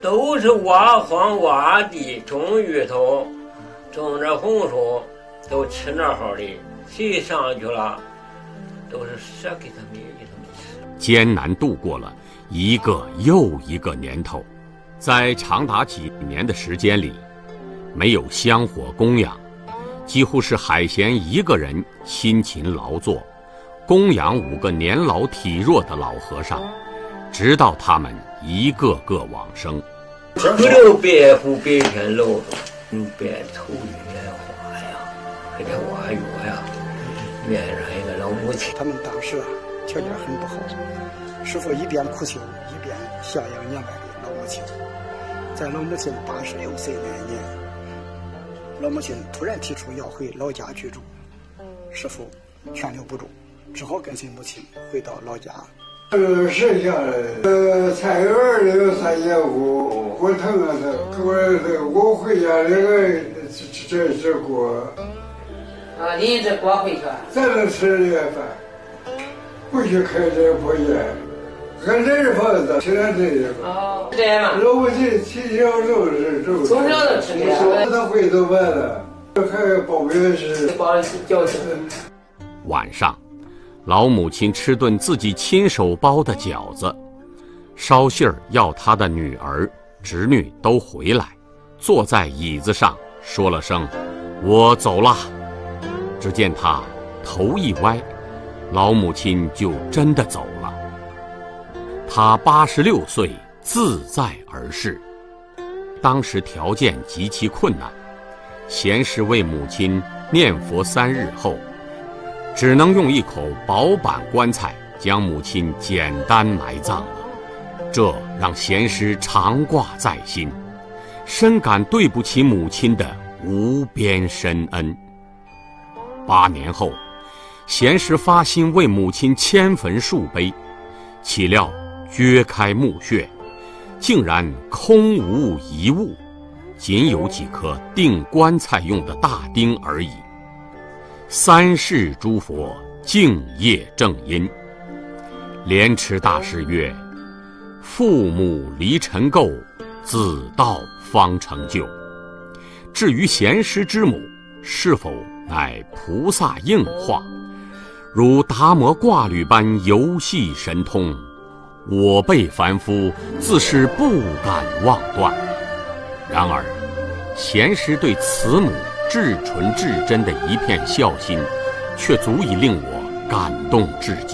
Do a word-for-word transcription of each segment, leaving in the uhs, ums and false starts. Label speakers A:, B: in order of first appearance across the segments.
A: 都是挖荒挖地种芋头，种着红薯，都吃那好的，谁上去了，都是舍给他们给他们吃。
B: 艰难度过了一个又一个年头，在长达几年的时间里，没有香火供养，几乎是海贤一个人辛勤劳作，供养五个年老体弱的老和尚，直到他们一个个往生。
A: 不留白虎白天露着，用白头月花呀，给这挖药呀，面上一个老母亲。
C: 他们当时啊条件很不好，师父一边苦修一边孝养年迈的老母亲。在老母亲八十六岁那年，老母亲突然提出要回老家居住，师父劝留不住，只好跟随母亲回到老家。
D: 呃，剩下来，呃，菜园里有三节骨，骨疼啊，他我我回家那个这这锅。
E: 啊，拎着锅回去。
D: 咱能吃这个饭，不许开这破烟，俺这是房子，吃点这个。
E: 哦，这样嘛。
D: 老母亲从小就是这。
E: 从小就吃这个。
D: 他会做饭了，还包面食。
E: 包饺子。
B: 晚上。老母亲吃顿自己亲手包的饺子，捎信儿要她的女儿、侄女都回来，坐在椅子上说了声“我走了”。只见她头一歪，老母亲就真的走了。她八十六岁自在而逝。当时条件极其困难，贤师为母亲念佛三日后，只能用一口薄板棺材将母亲简单埋葬了，这让贤师常挂在心，深感对不起母亲的无边深恩。八年后，贤师发心为母亲迁坟树碑，岂料掘开墓穴，竟然空无一物，仅有几颗钉棺材用的大钉而已。三世诸佛敬业正因，莲池大师曰：父母离尘垢，子道方成就。至于贤师之母是否乃菩萨应化，如达摩挂履般游戏神通，我辈凡夫自是不敢妄断。然而贤师对慈母至纯至真的一片孝心，却足以令我感动至极。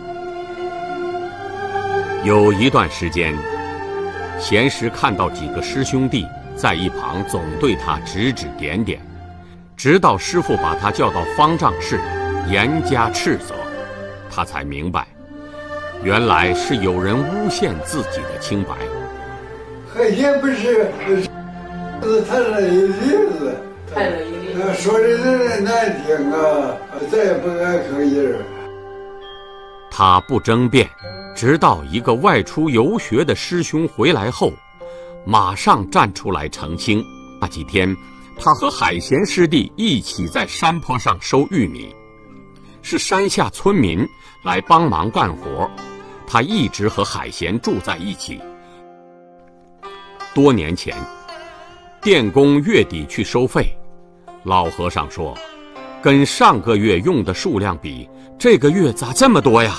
B: 有一段时间，贤师看到几个师兄弟在一旁总对他指指点点，直到师父把他叫到方丈室严加斥责，他才明白，原来是有人诬陷自己的清白。
D: 海贤不是是他的意思，说的人难听啊，再也不敢吭音。
B: 他不争辩，直到一个外出游学的师兄回来后，马上站出来澄清。那几天，他和海贤师弟一起在山坡上收玉米，是山下村民来帮忙干活，他一直和海贤住在一起。多年前，电工月底去收费，老和尚说，跟上个月用的数量比，这个月咋这么多呀？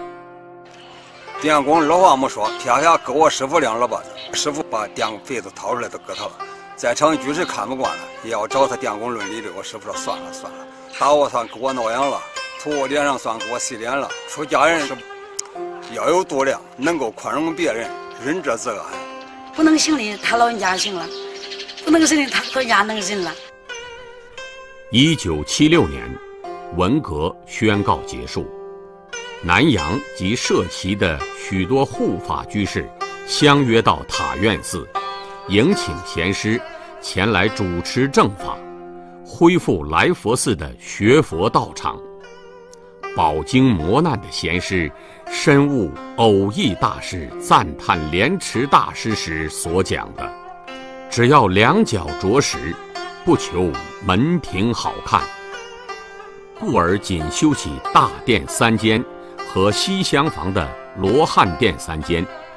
F: 电工老话没说，撇下给我师傅两耳巴子，师傅把电费子掏出来都给他了。在场居士看不惯了，也要找他电工论理的。我师傅说算了算了，打我算给我挠痒了，吐我脸上算给我洗脸了。出家人是要有度量，能够宽容别人，仁者自安。
G: 不能行的他老人家行了，不能行的他老人家能行了。
B: 一九七六年，文革宣告结束，南洋及社旗的许多护法居士相约到塔院寺，迎请贤师前来主持正法，恢复来佛寺的学佛道场。饱经磨难的贤师深悟偶益大师赞叹莲池大师时所讲的，只要两脚着实，不求门庭好看，故而仅修起大殿三间和西厢房的罗汉殿三间，